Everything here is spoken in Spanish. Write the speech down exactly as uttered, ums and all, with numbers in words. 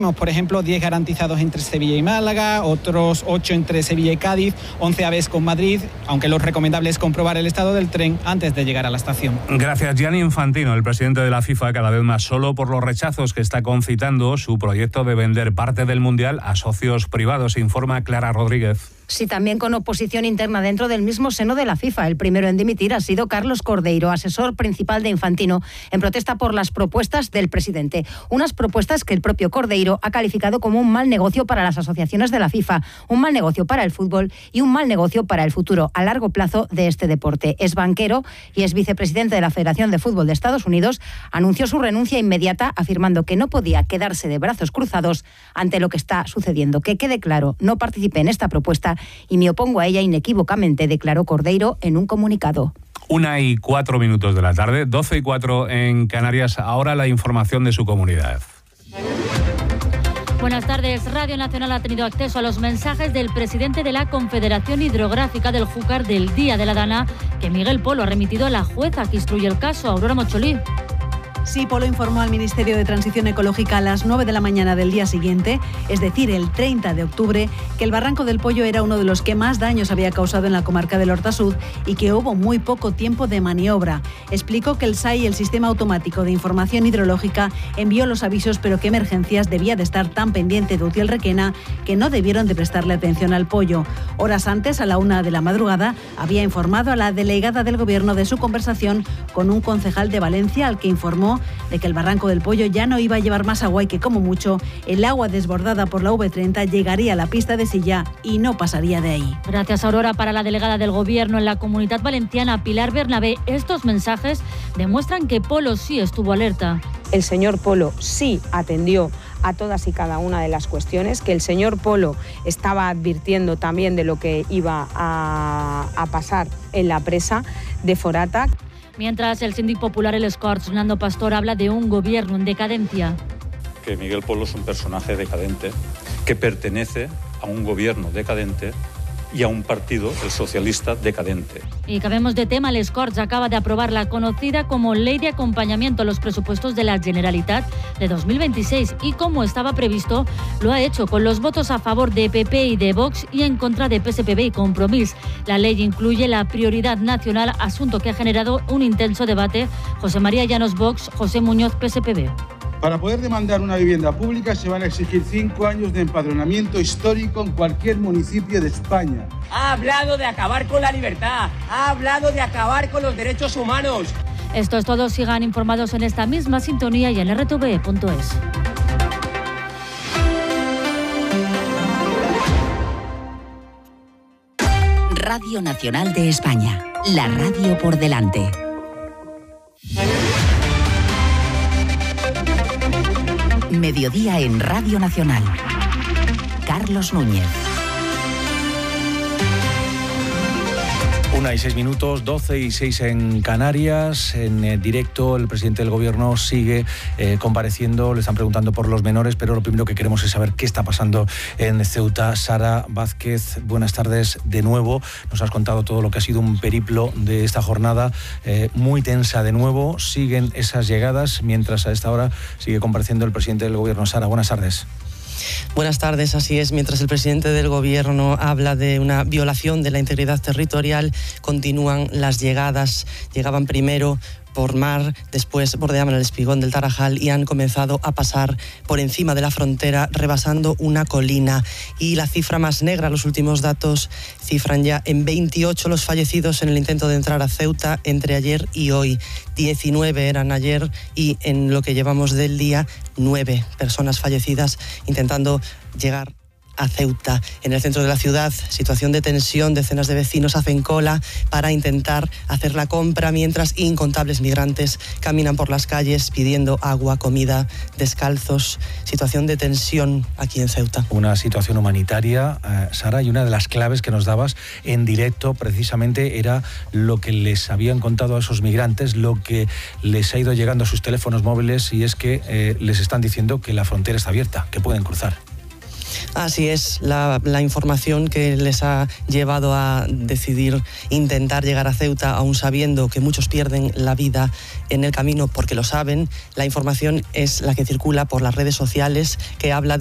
Por ejemplo, diez garantizados entre Sevilla y Málaga, otros ocho entre Sevilla y Cádiz, once aves con Madrid, aunque lo recomendable es comprobar el estado del tren antes de llegar a la estación. Gracias, Gianni Infantino, el presidente de la FIFA, cada vez más solo por los rechazos que está concitando su proyecto de vender parte del Mundial a socios privados, informa Clara Rodríguez. Sí, también con oposición interna dentro del mismo seno de la FIFA. El primero en dimitir ha sido Carlos Cordeiro, asesor principal de Infantino, en protesta por las propuestas del presidente. Unas propuestas que el propio Cordeiro ha calificado como un mal negocio para las asociaciones de la FIFA, un mal negocio para el fútbol y un mal negocio para el futuro a largo plazo de este deporte. Es banquero y es vicepresidente de la Federación de Fútbol de Estados Unidos. Anunció su renuncia inmediata, afirmando que no podía quedarse de brazos cruzados ante lo que está sucediendo. Que quede claro, no participé en esta propuesta y me opongo a ella inequívocamente, declaró Cordeiro en un comunicado. Una y cuatro minutos de la tarde, doce y cuatro en Canarias. Ahora la información de su comunidad. Buenas tardes. Radio Nacional ha tenido acceso a los mensajes del presidente de la Confederación Hidrográfica del Júcar del Día de la Dana, que Miguel Polo ha remitido a la jueza que instruye el caso, Aurora Mocholí. Sí, Polo informó al Ministerio de Transición Ecológica a las nueve de la mañana del día siguiente, es decir, el treinta de octubre, que el Barranco del Pollo era uno de los que más daños había causado en la comarca del Hortasud y que hubo muy poco tiempo de maniobra. Explicó que el S A I, el Sistema Automático de Información Hidrológica, envió los avisos, pero que Emergencias debía de estar tan pendiente de Utiel Requena que no debieron de prestarle atención al pollo. Horas antes, a la una de la madrugada, había informado a la delegada del Gobierno de su conversación con un concejal de Valencia, al que informó de que el Barranco del Pollo ya no iba a llevar más agua y que, como mucho, el agua desbordada por la V treinta llegaría a la pista de Silla y no pasaría de ahí. Gracias, Aurora. Para la delegada del Gobierno en la Comunidad Valenciana, Pilar Bernabé, estos mensajes demuestran que Polo sí estuvo alerta. El señor Polo sí atendió a todas y cada una de las cuestiones, que el señor Polo estaba advirtiendo también de lo que iba a, a pasar en la presa de Forata. Mientras, el síndic popular El Escorts, Nando Pastor, habla de un gobierno en decadencia. Que Miguel Polo es un personaje decadente, que pertenece a un gobierno decadente y a un partido, el socialista, decadente. Y cambiemos de tema. El Escorts acaba de aprobar la conocida como Ley de Acompañamiento a los presupuestos de la Generalitat de dos mil veintiséis y, como estaba previsto, lo ha hecho con los votos a favor de P P y de Vox y en contra de P S P B y Compromís. La ley incluye la prioridad nacional, asunto que ha generado un intenso debate. José María Llanos, Vox; José Muñoz, P S P B. Para poder demandar una vivienda pública se van a exigir cinco años de empadronamiento histórico en cualquier municipio de España. Ha hablado de acabar con la libertad, ha hablado de acabar con los derechos humanos. Esto es todo. Sigan informados en esta misma sintonía y en erre te ve punto es. Radio Nacional de España, la radio por delante. Mediodía en Radio Nacional. Carlos Núñez. Una y seis minutos, doce y seis en Canarias. En eh, directo, el presidente del Gobierno sigue eh, compareciendo. Le están preguntando por los menores, pero lo primero que queremos es saber qué está pasando en Ceuta. Sara Vázquez, buenas tardes de nuevo. Nos has contado todo lo que ha sido un periplo de esta jornada, eh, muy tensa de nuevo. Siguen esas llegadas, mientras a esta hora sigue compareciendo el presidente del Gobierno. Sara, buenas tardes. Buenas tardes, así es. Mientras el presidente del Gobierno habla de una violación de la integridad territorial, continúan las llegadas. Llegaban primero por mar, después bordeaban el espigón del Tarajal y han comenzado a pasar por encima de la frontera, rebasando una colina. Y la cifra más negra, los últimos datos cifran ya en veintiocho los fallecidos en el intento de entrar a Ceuta entre ayer y hoy. diecinueve eran ayer y en lo que llevamos del día, nueve personas fallecidas intentando llegar a Ceuta. En el centro de la ciudad, situación de tensión, decenas de vecinos hacen cola para intentar hacer la compra, mientras incontables migrantes caminan por las calles pidiendo agua, comida, descalzos. Situación de tensión aquí en Ceuta. Una situación humanitaria, eh, Sara, y una de las claves que nos dabas en directo precisamente era lo que les habían contado a esos migrantes, lo que les ha ido llegando a sus teléfonos móviles, y es que eh, les están diciendo que la frontera está abierta, que pueden cruzar. Así es, la, la información que les ha llevado a decidir intentar llegar a Ceuta, aún sabiendo que muchos pierden la vida en el camino porque lo saben. La información es la que circula por las redes sociales, que habla